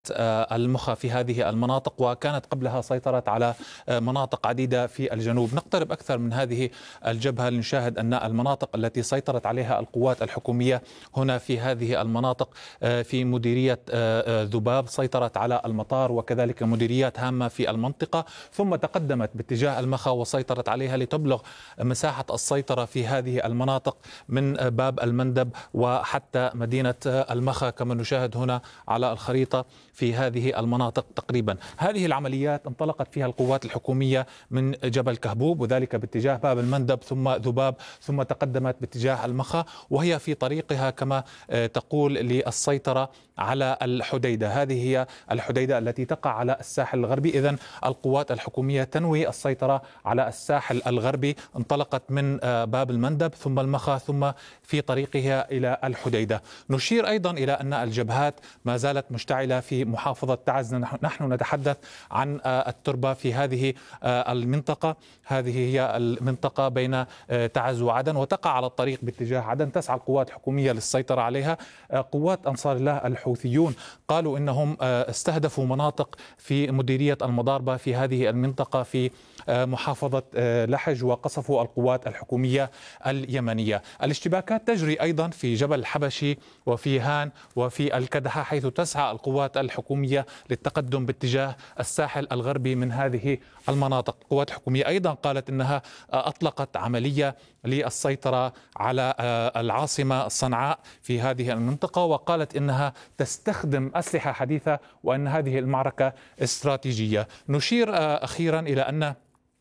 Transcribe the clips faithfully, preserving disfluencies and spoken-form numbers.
المخا في هذه المناطق، وكانت قبلها سيطرت على مناطق عديدة في الجنوب. نقترب أكثر من هذه الجبهة لنشاهد أن المناطق التي سيطرت عليها القوات الحكومية هنا في هذه المناطق في مديرية ذباب سيطرت على المطار وكذلك مديريات هامة في المنطقة، ثم تقدمت باتجاه المخا وسيطرت عليها لتبلغ مساحة السيطرة في هذه المناطق من باب المندب وحتى مدينة المخا كما نشاهد هنا على الخريطة في هذه المناطق تقريبا. هذه العمليات انطلقت فيها القوات الحكومية من جبل كهبوب وذلك باتجاه باب المندب ثم ذباب ثم تقدمت باتجاه المخا، وهي في طريقها كما تقول للسيطرة على الحديدة. هذه هي الحديدة التي تقع على الساحل الغربي. إذن القوات الحكومية تنوي السيطرة على الساحل الغربي، انطلقت من باب المندب ثم المخا ثم في طريقها إلى الحديدة. نشير أيضا إلى أن الجبهات ما زالت مشتعلة في محافظة تعز. نحن نتحدث عن التربة في هذه المنطقة، هذه هي المنطقة بين تعز وعدن وتقع على الطريق باتجاه عدن. تسعى القوات الحكومية للسيطرة عليها. قوات أنصار الله الحوثيون قالوا إنهم استهدفوا مناطق في مديرية المضاربة في هذه المنطقة في محافظة لحج وقصفوا القوات الحكومية اليمنية. الاشتباكات تجري أيضا في جبل الحبشي وفي هان وفي الكدحة، حيث تسعى القوات الحكومية للتقدم باتجاه الساحل الغربي من هذه المناطق. القوات الحكومية أيضا قالت إنها أطلقت عملية للسيطرة على العاصمة صنعاء في هذه المنطقة، وقالت إنها تستخدم أسلحة حديثة وأن هذه المعركة استراتيجية. نشير أخيرا إلى أن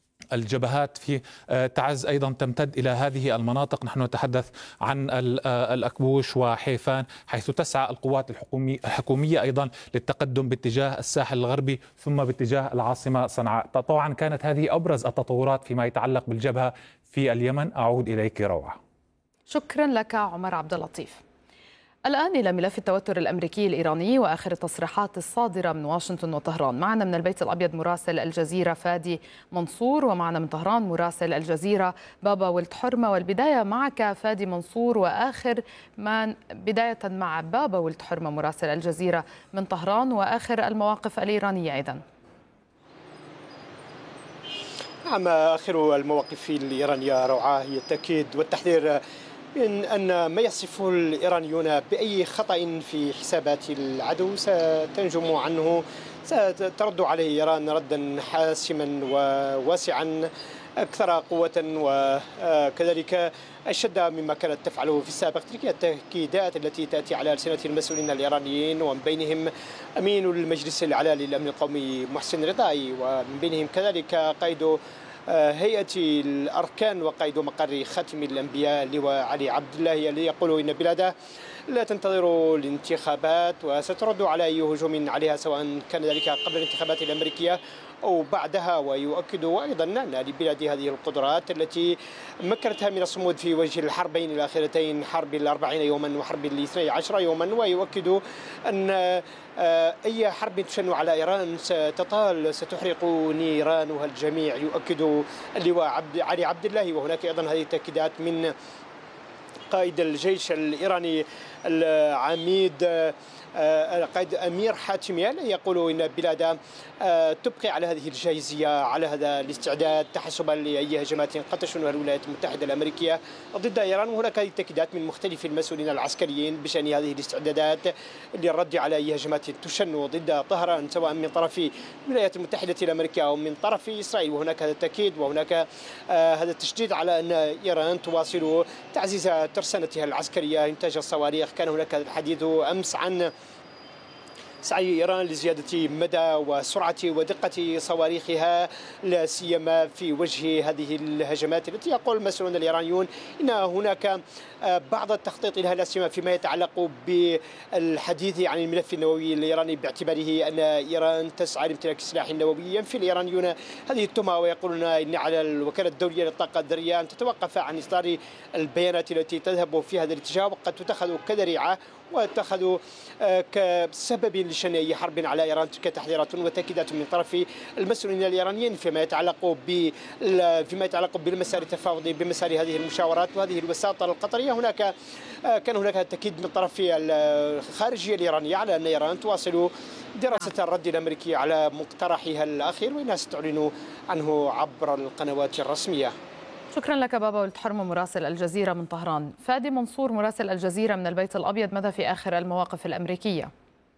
الجبهات في تعز أيضا تمتد إلى هذه المناطق. نحن نتحدث عن الأكبوش وحيفان، حيث تسعى القوات الحكومية أيضا للتقدم باتجاه الساحل الغربي ثم باتجاه العاصمة صنعاء. طبعا كانت هذه أبرز التطورات فيما يتعلق بالجبهة في اليمن. أعود إليك روعة. شكرا لك عمر عبد اللطيف. الآن إلى ملف التوتر الأمريكي الإيراني وآخر التصريحات الصادرة من واشنطن وطهران. معنا من البيت الأبيض مراسل الجزيرة فادي منصور، ومعنا من طهران مراسل الجزيرة بابا ولد حرمة. والبداية معك فادي منصور، وآخر ما بداية مع بابا ولد حرمة مراسل الجزيرة من طهران وآخر المواقف الإيرانية أيضا. نعم، آخر المواقف الإيرانية روعة هي التأكيد والتحذير من أن ما يصفه الإيرانيون بأي خطأ في حسابات العدو ستنجم عنه، سترد عليه إيران ردا حاسما وواسعا أكثر قوة وكذلك أشد مما كانت تفعله في السابق. تلك التأكيدات التي تأتي على ألسنة المسؤولين الإيرانيين، ومن بينهم أمين المجلس الأعلى للأمن القومي محسن رضائي، ومن بينهم كذلك قائد هيئة الأركان وقائد مقر خاتم الأنبياء لواء علي عبد الله، الذي يقول إن بلاده لا تنتظر الانتخابات وسترد على أي هجوم عليها سواء كان ذلك قبل الانتخابات الأمريكية أو بعدها. ويؤكد أيضا أن لبلاد هذه القدرات التي مكنتها من الصمود في وجه الحربين الأخيرتين، حرب الأربعين يوما وحرب الاثني عشر يوما. ويؤكد أن أي حرب تشن على إيران ستطال ستحرق نيرانها الجميع، يؤكد اللواء عبد علي عبد الله. وهناك أيضا هذه التأكيدات من قائد الجيش الإيراني العميد قائد أمير حاتمي، يقول إن بلاده تبقي على هذه الجاهزية، على هذا الاستعداد تحسبا لأي هجمات قد تشنها الولايات المتحدة الأمريكية ضد إيران. وهناك هذه التأكيدات من مختلف المسؤولين العسكريين بشأن هذه الاستعدادات للرد على أي هجمات تشن ضد طهران سواء من طرف الولايات المتحدة الأمريكية أو من طرف إسرائيل. وهناك هذا التأكيد وهناك آه هذا التشديد على أن إيران تواصل تعزيز ترسانتها العسكرية، إنتاج الصواريخ. كان هناك الحديث أمس عن سعي إيران لزيادة مدى وسرعة ودقة صواريخها، لا سيما في وجه هذه الهجمات التي يقول المسؤولون الإيرانيون إن هناك بعض التخطيط لها، لا سيما فيما يتعلق بالحديث عن الملف النووي الإيراني، باعتباره أن إيران تسعى لامتلاك السلاح النووي. ينفي الإيرانيون هذه التهمة ويقولون إن على الوكالة الدولية للطاقة الذرية أن تتوقف عن إصدار البيانات التي تذهب في هذا الاتجاه، وقد تتخذ كذريعة واتخذوا كسبب لشن حرب على إيران كتحذيرات وتأكيدات من طرف المسؤولين الإيرانيين فيما يتعلق فيما يتعلق بالمسار التفاوضي بمسار هذه المشاورات وهذه الوساطة القطرية. هناك كان هناك تأكيد من طرف الخارجية الإيرانية على أن إيران تواصل دراسة الرد الأمريكي على مقترحها الأخير وإنها ستعلن عنه عبر القنوات الرسمية. شكرا لك بابا ولد حرمة مراسل الجزيرة من طهران. فادي منصور مراسل الجزيرة من البيت الأبيض، ماذا في آخر المواقف الأمريكية؟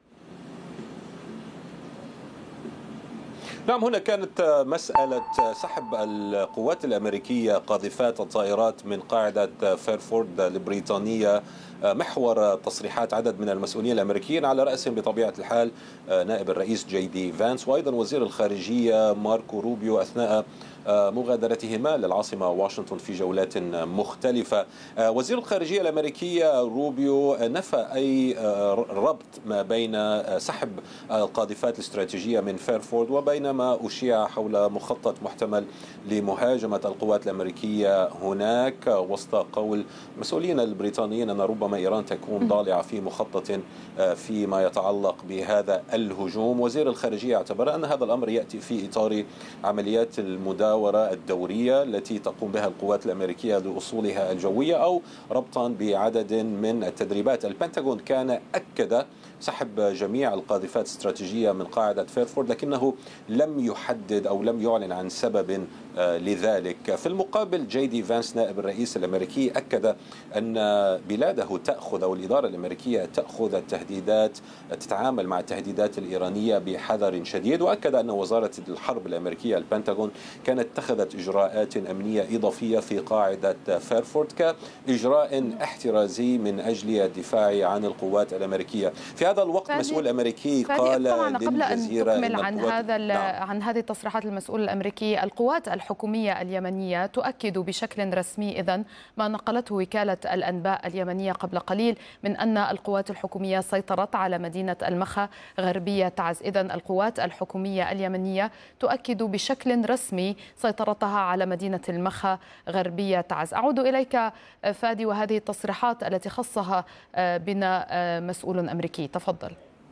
نعم، هنا كانت مسألة سحب القوات الأمريكية قاذفات الطائرات من قاعدة فيرفورد البريطانية محور تصريحات عدد من المسؤولين الأمريكيين، على رأسهم بطبيعة الحال نائب الرئيس جي دي فانس وأيضا وزير الخارجية ماركو روبيو أثناء مغادرتهما للعاصمة واشنطن في جولات مختلفة. وزير الخارجية الأمريكية روبيو نفى أي ربط ما بين سحب القاذفات الاستراتيجية من فيرفورد وبين ما أشيع حول مخطط محتمل لمهاجمة القوات الأمريكية هناك، وسط قول مسؤولين البريطانيين أن ربما إيران تكون ضالعة في مخطط فيما يتعلق بهذا الهجوم. وزير الخارجية اعتبر أن هذا الأمر يأتي في إطار عمليات المداولة الدورية التي تقوم بها القوات الأمريكية لأصولها الجوية أو ربطا بعدد من التدريبات. البنتاغون كان أكد سحب جميع القاذفات الاستراتيجية من قاعدة فيرفورد، لكنه لم يحدد أو لم يعلن عن سبب لذلك. في المقابل جي دي فانس نائب الرئيس الأمريكي أكد أن بلاده تأخذ أو الإدارة الأمريكية تأخذ التهديدات تتعامل مع التهديدات الإيرانية بحذر شديد، وأكد أن وزارة الحرب الأمريكية البنتاغون كانت اتخذت إجراءات أمنية إضافية في قاعدة فيرفورد كإجراء احترازي من أجل الدفاع عن القوات الأمريكية. في هذا الوقت مسؤول أمريكي قال للجزيرة قبل أن تكمل عن هذا نعم. عن هذه التصريحات المسؤول الأمريكي، القوات الحكومية اليمنية تؤكد بشكل رسمي إذن ما نقلته وكالة الأنباء اليمنية قبل قليل من أن القوات الحكومية سيطرت على مدينة المخا غربية تعز. إذن القوات الحكومية اليمنية تؤكد بشكل رسمي سيطرتها على مدينة المخا غربية تعز. أعود إليك فادي، وهذه التصريحات التي خصها بنا مسؤول أمريكي، تفضل.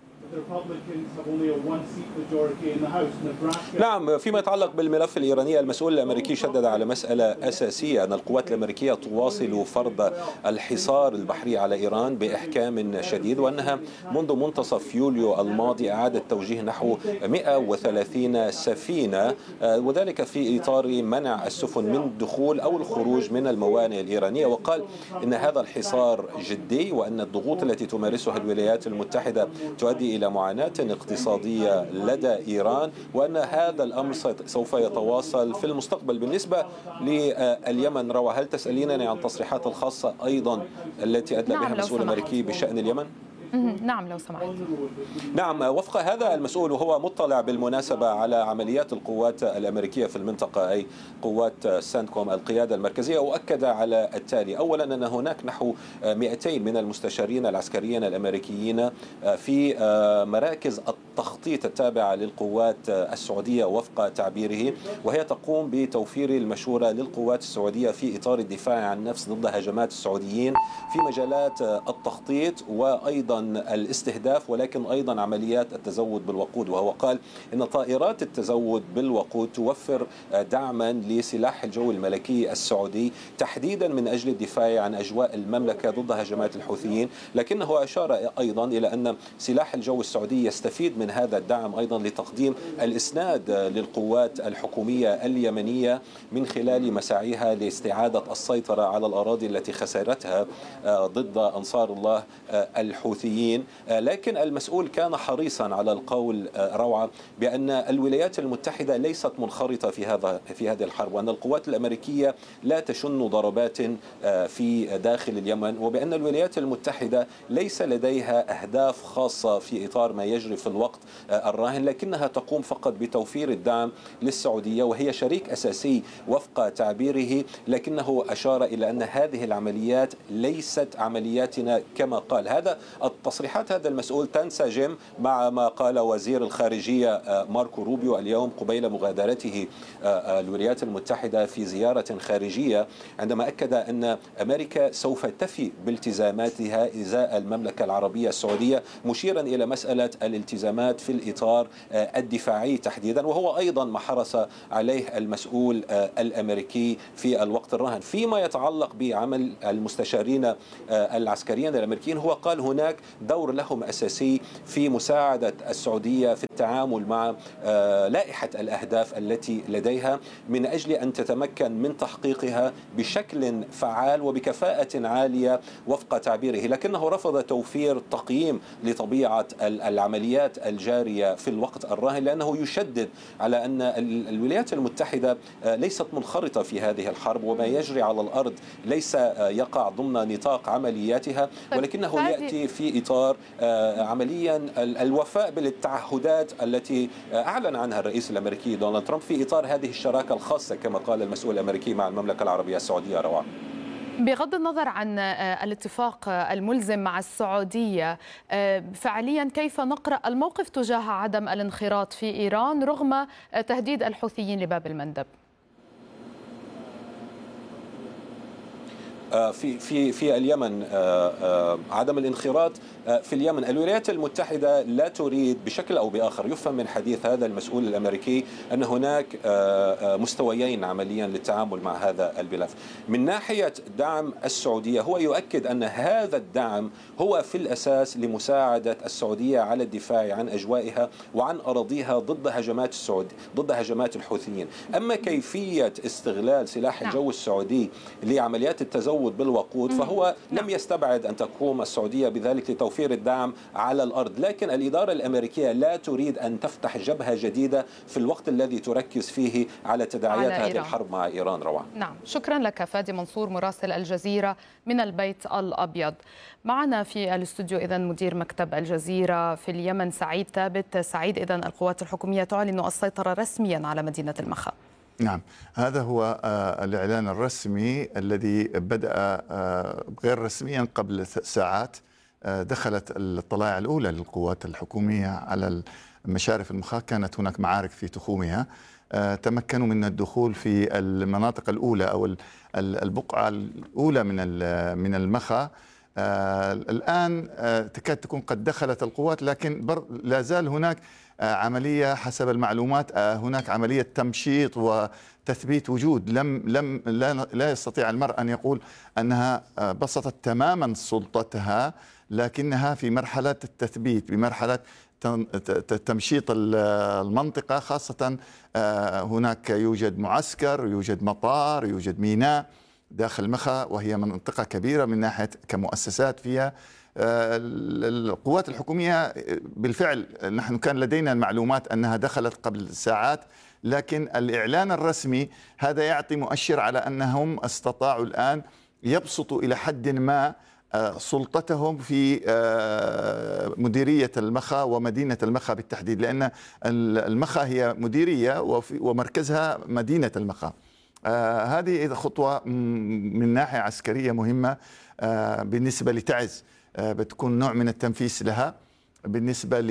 نعم، فيما يتعلق بالملف الإيراني المسؤول الأمريكي شدد على مسألة أساسية، أن القوات الأمريكية تواصل فرض الحصار البحري على إيران بإحكام شديد، وأنها منذ منتصف يوليو الماضي أعادت توجيه نحو مئة وثلاثين سفينة، وذلك في إطار منع السفن من الدخول أو الخروج من الموانئ الإيرانية. وقال إن هذا الحصار جدي وأن الضغوط التي تمارسها الولايات المتحدة تؤدي إلى معاناة اقتصادية لدى إيران، وأن هذا الأمر سوف يتواصل في المستقبل. بالنسبة لليمن، روى، هل تسألينني عن تصريحات الخاصة أيضا التي أدلى بها المسؤول الأمريكي بشأن اليمن؟ نعم لو سمحت. نعم، وفق هذا المسؤول وهو مطلع بالمناسبة على عمليات القوات الأمريكية في المنطقة أي قوات سنتكوم القيادة المركزية، وأكد على التالي: أولا أن هناك نحو مئتين من المستشارين العسكريين الأمريكيين في مراكز التخطيط التابعة للقوات السعودية وفق تعبيره، وهي تقوم بتوفير المشورة للقوات السعودية في إطار الدفاع عن النفس ضد هجمات السعوديين في مجالات التخطيط وأيضا الاستهداف، ولكن أيضا عمليات التزود بالوقود. وهو قال إن طائرات التزود بالوقود توفر دعما لسلاح الجو الملكي السعودي تحديدا من أجل الدفاع عن أجواء المملكة ضد هجمات الحوثيين، لكنه أشار أيضا إلى أن سلاح الجو السعودي يستفيد من هذا الدعم أيضا لتقديم الإسناد للقوات الحكومية اليمنية من خلال مساعيها لاستعادة السيطرة على الأراضي التي خسرتها ضد أنصار الله الحوثيين. لكن المسؤول كان حريصا على القول، روعة، بأن الولايات المتحدة ليست منخرطة في هذا في هذه الحرب، وأن القوات الأمريكية لا تشن ضربات في داخل اليمن، وبأن الولايات المتحدة ليس لديها أهداف خاصة في إطار ما يجري في الوقت الراهن، لكنها تقوم فقط بتوفير الدعم للسعودية وهي شريك أساسي وفق تعبيره. لكنه أشار إلى أن هذه العمليات ليست عملياتنا كما قال. هذا تصريحات هذا المسؤول تنسجم مع ما قال وزير الخارجية ماركو روبيو اليوم قبيل مغادرته الولايات المتحدة في زيارة خارجية، عندما أكد أن أمريكا سوف تفي بالتزاماتها إزاء المملكة العربية السعودية، مشيرا إلى مسألة الالتزامات في الإطار الدفاعي تحديدا، وهو أيضا ما حرص عليه المسؤول الأمريكي في الوقت الراهن. فيما يتعلق بعمل المستشارين العسكريين الأمريكيين، هو قال هناك دور لهم أساسي في مساعدة السعودية في التعامل مع لائحة الأهداف التي لديها من أجل أن تتمكن من تحقيقها بشكل فعال وبكفاءة عالية وفق تعبيره، لكنه رفض توفير تقييم لطبيعة العمليات الجارية في الوقت الراهن، لأنه يشدد على أن الولايات المتحدة ليست منخرطة في هذه الحرب، وما يجري على الأرض ليس يقع ضمن نطاق عملياتها، ولكنه يأتي في إطار عمليا الوفاء بالتعهدات التي أعلن عنها الرئيس الأمريكي دونالد ترامب في إطار هذه الشراكة الخاصة كما قال المسؤول الأمريكي مع المملكة العربية السعودية. روعة. بغض النظر عن الاتفاق الملزم مع السعودية، فعليا كيف نقرأ الموقف تجاه عدم الانخراط في إيران رغم تهديد الحوثيين لباب المندب؟ في في في اليمن عدم الانخراط في اليمن، الولايات المتحدة لا تريد بشكل أو بآخر، يفهم من حديث هذا المسؤول الأمريكي أن هناك مستويين عمليا للتعامل مع هذا الملف. من ناحية دعم السعودية، هو يؤكد أن هذا الدعم هو في الأساس لمساعدة السعودية على الدفاع عن أجوائها وعن أراضيها ضد هجمات السعود ضد هجمات الحوثيين. أما كيفية استغلال سلاح الجو السعودي لعمليات التزود بالوقود، فهو لم يستبعد أن تقوم السعودية بذلك لتوفير الدعم على الأرض، لكن الإدارة الأمريكية لا تريد أن تفتح جبهة جديدة في الوقت الذي تركز فيه على تداعيات هذه الحرب مع إيران. روعة. نعم، شكرا لك فادي منصور مراسل الجزيرة من البيت الأبيض. معنا في الاستوديو إذن مدير مكتب الجزيرة في اليمن سعيد ثابت. سعيد، إذن القوات الحكومية تعلن السيطرة رسميا على مدينة المخا. نعم، هذا هو الإعلان الرسمي الذي بدأ غير رسميا قبل ساعات. دخلت الطلائع الأولى للقوات الحكومية على المشارف المخا، كانت هناك معارك في تخومها، تمكنوا من الدخول في المناطق الأولى أو البقعة الأولى من من المخا. الآن تكاد تكون قد دخلت القوات، لكن لا زال هناك عملية حسب المعلومات، هناك عملية تمشيط وتثبيت وجود. لم لم لا, لا يستطيع المرء أن يقول أنها بسطت تماما سلطتها، لكنها في مرحلة التثبيت، بمرحلة تمشيط المنطقة، خاصة هناك يوجد معسكر، يوجد مطار، يوجد ميناء داخل مخا، وهي منطقة كبيرة من ناحية كمؤسسات فيها. القوات الحكومية بالفعل نحن كان لدينا المعلومات أنها دخلت قبل ساعات، لكن الإعلان الرسمي هذا يعطي مؤشر على أنهم استطاعوا الآن يبسطوا إلى حد ما سلطتهم في مديرية المخا ومدينة المخا بالتحديد، لأن المخا هي مديرية ومركزها مدينة المخا. آه هذه خطوة من ناحية عسكرية مهمة آه بالنسبة لتعز، آه بتكون نوع من التنفيس لها. بالنسبة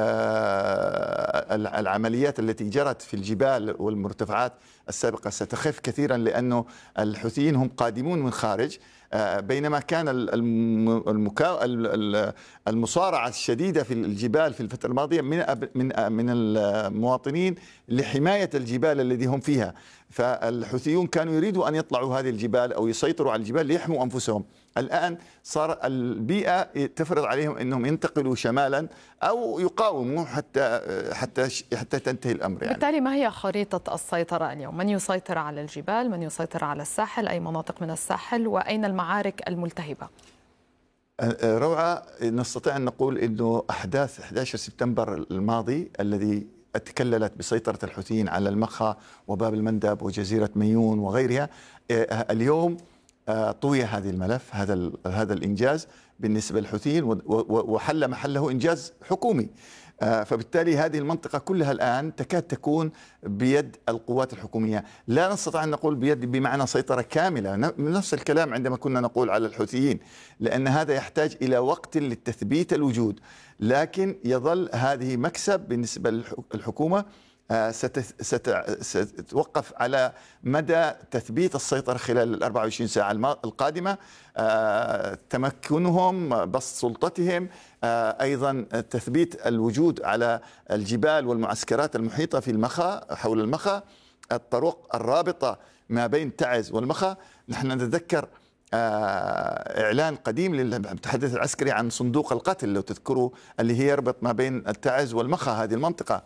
للعمليات التي جرت في الجبال والمرتفعات السابقة ستخف كثيرا، لأنه الحوثيين هم قادمون من خارج، بينما كان المكا... المصارعة الشديدة في الجبال في الفترة الماضية من من من المواطنين لحماية الجبال الذي هم فيها. فالحوثيون كانوا يريدوا أن يطلعوا هذه الجبال أو يسيطروا على الجبال ليحموا أنفسهم. الآن صار البيئة تفرض عليهم أنهم ينتقلوا شمالا أو يقاوموا حتى حتى حتى تنتهي الأمر. يعني بالتالي ما هي خريطة السيطرة اليوم؟ من يسيطر على الجبال؟ من يسيطر على الساحل؟ أي مناطق من الساحل؟ وأين المعارك الملتهبة؟ روعة، نستطيع أن نقول أنه أحداث أحد عشر سبتمبر الماضي الذي تكللت بسيطرة الحوثيين على المخا وباب المندب وجزيرة ميون وغيرها، اليوم طوي هذه الملف، هذا هذا الإنجاز بالنسبة للحوثيين، وحل محله إنجاز حكومي. فبالتالي هذه المنطقة كلها الآن تكاد تكون بيد القوات الحكومية. لا نستطيع أن نقول بيد بمعنى سيطرة كاملة، نفس الكلام عندما كنا نقول على الحوثيين، لأن هذا يحتاج إلى وقت للتثبيت الوجود، لكن يظل هذه مكسب بالنسبة للحكومة ستتوقف على مدى تثبيت السيطرة خلال ال أربعة وعشرين ساعة القادمة، تمكنهم، بسط سلطتهم، أيضا تثبيت الوجود على الجبال والمعسكرات المحيطة في المخا حول المخا، الطرق الرابطة ما بين تعز والمخا. نحن نتذكر إعلان قديم للمتحدث العسكري عن صندوق القتل لو تذكروا، اللي هي يربط ما بين التعز والمخا، هذه المنطقة